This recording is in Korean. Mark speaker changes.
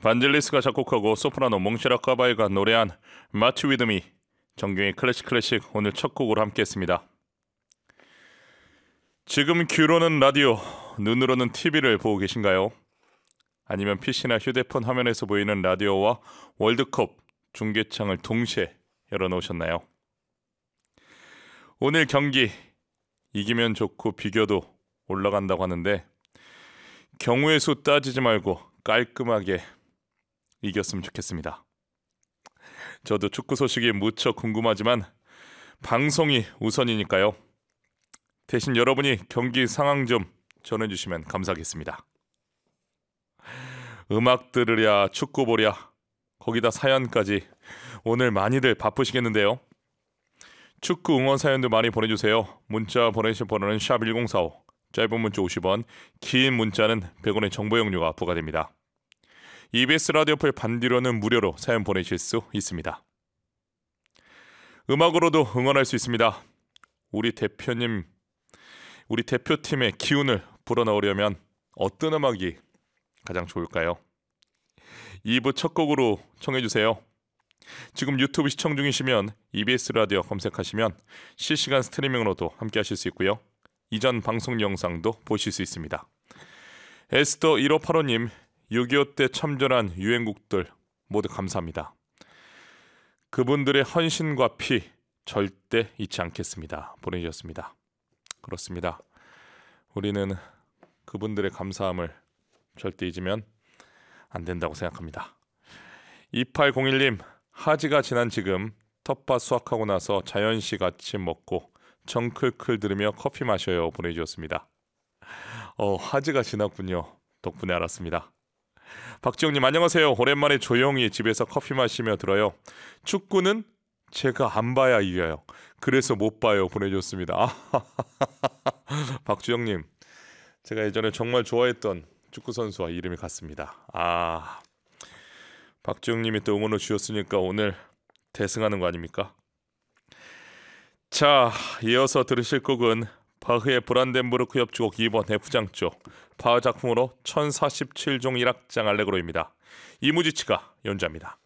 Speaker 1: 반젤리스가 작곡하고 소프라노 몽쉐라 카바이가 노래한 마치 위드미, 정경의 클래식 오늘 첫 곡으로 함께했습니다. 지금 귀로는 라디오, 눈으로는 TV를 보고 계신가요? 아니면 PC나 휴대폰 화면에서 보이는 라디오와 월드컵 중계창을 동시에 열어놓으셨나요? 오늘 경기 이기면 좋고 비교도 올라간다고 하는데 경우의 수 따지지 말고 깔끔하게 이겼으면 좋겠습니다. 저도 축구 소식이 무척 궁금하지만 방송이 우선이니까요. 대신 여러분이 경기 상황 좀 전해주시면 감사하겠습니다. 음악 들으랴 축구 보랴 거기다 사연까지 오늘 많이들 바쁘시겠는데요. 축구 응원 사연도 많이 보내주세요. 문자 보내실 번호는 샵1045, 짧은 문자 50원, 긴 문자는 100원의 정보 용료가 부과됩니다. EBS 라디오풀 반디로는 무료로 사연 보내실 수 있습니다. 음악으로도 응원할 수 있습니다. 우리 대표팀의 기운을 불어넣으려면 어떤 음악이 가장 좋을까요? 2부 첫 곡으로 청해주세요. 지금 유튜브 시청 중이시면 EBS 라디오 검색하시면 실시간 스트리밍으로도 함께 하실 수 있고요. 이전 방송 영상도 보실 수 있습니다. 에스더 1585님, 6.25 때 참전한 유엔국들 모두 감사합니다. 그분들의 헌신과 피 절대 잊지 않겠습니다. 보내주셨습니다. 그렇습니다. 우리는 그분들의 감사함을 절대 잊으면 안 된다고 생각합니다. 2801님, 하지가 지난 지금 텃밭 수확하고 나서 자연씨 같이 먹고 정클클 들으며 커피 마셔요. 보내주셨습니다. 하지가 지났군요. 덕분에 알았습니다. 박지영님, 안녕하세요. 오랜만에 조용히 집에서 커피 마시며 들어요. 축구는 제가 안 봐야 이겨요. 그래서 못 봐요. 보내줬습니다. 박주영님, 제가 예전에 정말 좋아했던 축구 선수와 이름이 같습니다. 박주영님이 또 응원을 주셨으니까 오늘 대승하는 거 아닙니까? 자, 이어서 들으실 곡은 바흐의 브란덴부르크 협주곡 2번 F장조, 바흐 작품으로 1047종 1악장 알레그로입니다. 이무지치가 연주합니다.